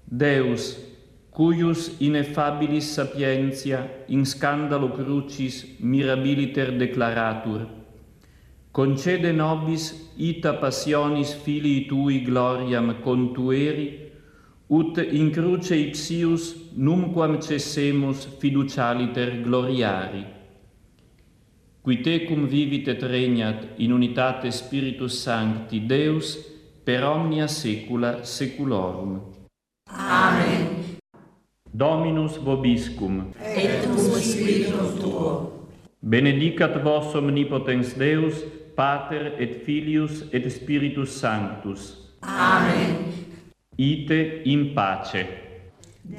Deus, cuius ineffabilis sapientia in scandalo crucis mirabiliter declaratur, concede nobis ita passionis filii tui gloriam contueri, ut in cruce ipsius numquam cessemus fiducialiter gloriari. Qui tecum vivit et regnat in unitate Spiritus Sancti Deus per omnia saecula saeculorum. Amen. Dominus vobiscum. Et cum spiritum tuo. Benedicat vos omnipotens Deus, Pater et Filius et Spiritus Sanctus. Amen. Ite in pace.